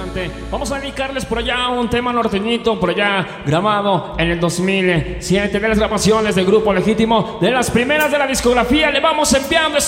interesante. Vamos a dedicarles por allá un tema norteñito, por allá grabado en el 2007, de las grabaciones del Grupo Legítimo, de las primeras de la discografía. Le vamos enviando